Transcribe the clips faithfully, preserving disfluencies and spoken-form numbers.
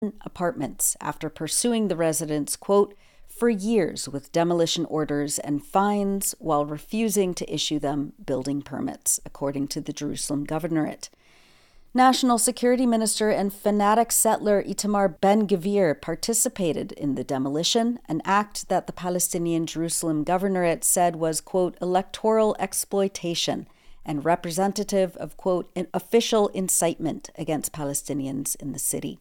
apartments after pursuing the residents, quote, for years with demolition orders and fines while refusing to issue them building permits, according to the Jerusalem Governorate. National Security Minister and fanatic settler Itamar Ben-Gvir participated in the demolition, an act that the Palestinian Jerusalem Governorate said was, quote, electoral exploitation and representative of, quote, an official incitement against Palestinians in the city.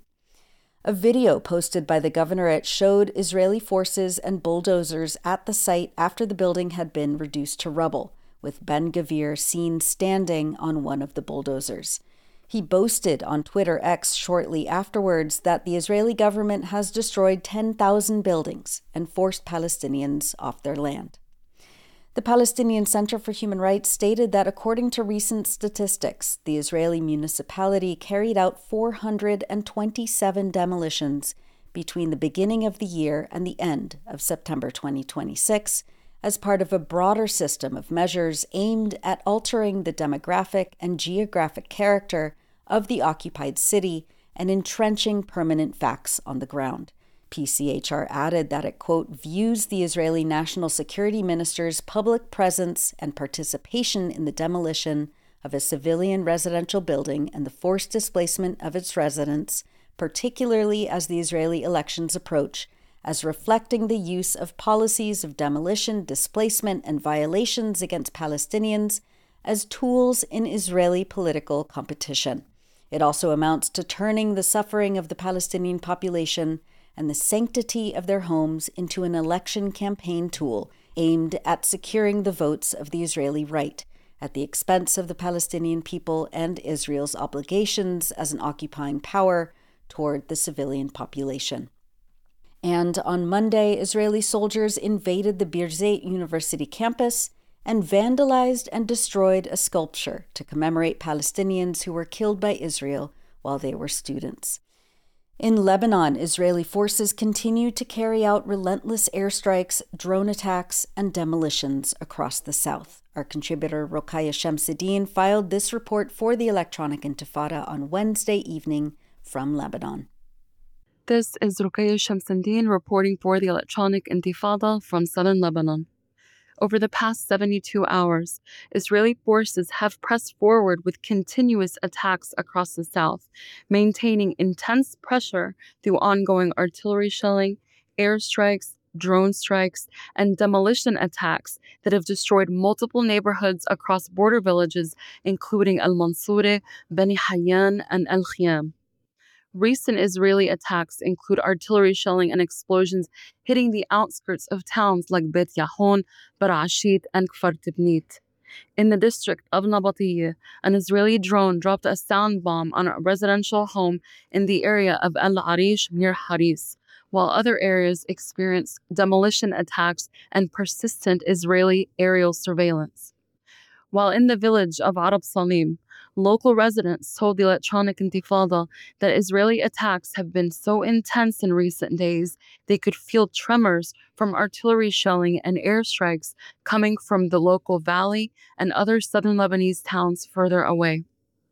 A video posted by the governorate showed Israeli forces and bulldozers at the site after the building had been reduced to rubble, with Ben-Gvir seen standing on one of the bulldozers. He boasted on Twitter X shortly afterwards that the Israeli government has destroyed ten thousand buildings and forced Palestinians off their land. The Palestinian Center for Human Rights stated that according to recent statistics, the Israeli municipality carried out four hundred twenty-seven demolitions between the beginning of the year and the end of September twenty twenty-six, as part of a broader system of measures aimed at altering the demographic and geographic character of the occupied city and entrenching permanent facts on the ground. P C H R added that it, quote, views the Israeli National Security Minister's public presence and participation in the demolition of a civilian residential building and the forced displacement of its residents, particularly as the Israeli elections approach, as reflecting the use of policies of demolition, displacement, and violations against Palestinians as tools in Israeli political competition. It also amounts to turning the suffering of the Palestinian population and the sanctity of their homes into an election campaign tool aimed at securing the votes of the Israeli right, at the expense of the Palestinian people and Israel's obligations as an occupying power toward the civilian population. And on Monday, Israeli soldiers invaded the Birzeit University campus and vandalized and destroyed a sculpture to commemorate Palestinians who were killed by Israel while they were students. In Lebanon, Israeli forces continue to carry out relentless airstrikes, drone attacks, and demolitions across the south. Our contributor Rokhaya Shamsuddin filed this report for the Electronic Intifada on Wednesday evening from Lebanon. This is Rokhaya Shamsuddin reporting for the Electronic Intifada from southern Lebanon. Over the past seventy-two hours, Israeli forces have pressed forward with continuous attacks across the south, maintaining intense pressure through ongoing artillery shelling, airstrikes, drone strikes, and demolition attacks that have destroyed multiple neighborhoods across border villages, including Al-Mansoureh, Beni Hayyan, and Al-Khiyam. Recent Israeli attacks include artillery shelling and explosions hitting the outskirts of towns like Beit Yahon, Barashit, and Kfar Tibnit. In the district of Nabatiyeh, an Israeli drone dropped a sound bomb on a residential home in the area of Al Arish near Haris, while other areas experienced demolition attacks and persistent Israeli aerial surveillance. While in the village of Arab Salim, local residents told the Electronic Intifada that Israeli attacks have been so intense in recent days they could feel tremors from artillery shelling and airstrikes coming from the local valley and other southern Lebanese towns further away.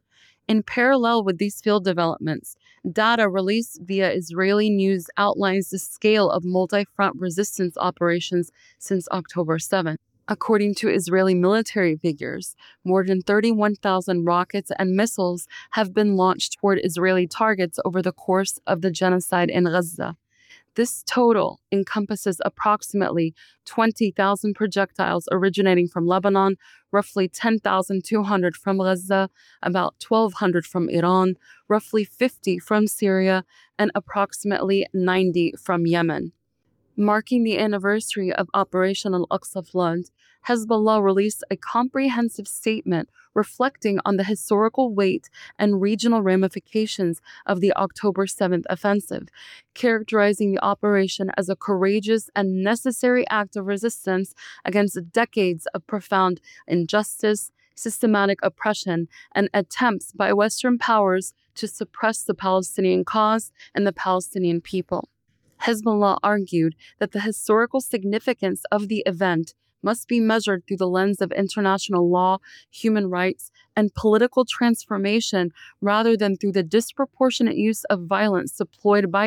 In parallel with these field developments, data released via Israeli news outlines the scale of multi-front resistance operations since October seventh. According to Israeli military figures, more than thirty-one thousand rockets and missiles have been launched toward Israeli targets over the course of the genocide in Gaza. This total encompasses approximately twenty thousand projectiles originating from Lebanon, roughly ten thousand two hundred from Gaza, about twelve hundred from Iran, roughly fifty from Syria, and approximately ninety from Yemen. Marking the anniversary of Operation Al-Aqsa Flood, Hezbollah released a comprehensive statement reflecting on the historical weight and regional ramifications of the October seventh offensive, characterizing the operation as a courageous and necessary act of resistance against decades of profound injustice, systematic oppression, and attempts by Western powers to suppress the Palestinian cause and the Palestinian people. Hezbollah argued that the historical significance of the event must be measured through the lens of international law, human rights, and political transformation rather than through the disproportionate use of violence deployed by